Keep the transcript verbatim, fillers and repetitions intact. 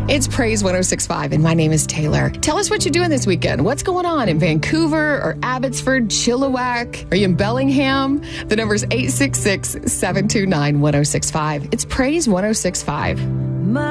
It's Praise one oh six point five, and my name is Taylor. Tell us what you're doing this weekend. What's going on in Vancouver or Abbotsford, Chilliwack? Are you in Bellingham? The number's eight six six, seven two nine, one oh six five. It's Praise one oh six point five.